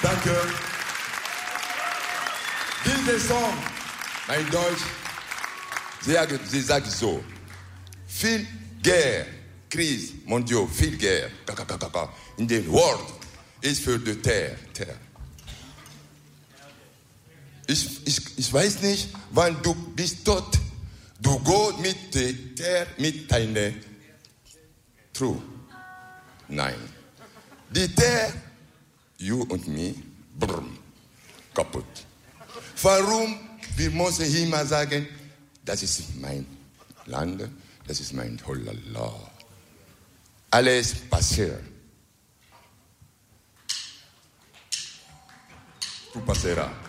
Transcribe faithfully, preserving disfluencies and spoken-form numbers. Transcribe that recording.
Danke. Dieser Song, mein Deutsch, sie, sie sagt so, viel Guerre, Krise, mondial, viel Guerre, in der World ist für die Terre. Terre. Ich, ich, ich weiß nicht, wann du bist tot, du gehst mit der Terre, mit deiner True. Nein. Die Terre, you und me, brr, kaputt. Warum? Wir müssen immer sagen, das ist mein Land, das ist mein Holala. Alles passiert. Tu passeras.